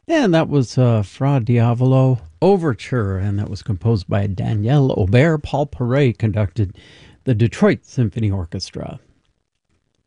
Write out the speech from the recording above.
And that was Fra Diavolo Overture, and that was composed by Daniel Aubert. Paul Paray conducted the Detroit Symphony Orchestra.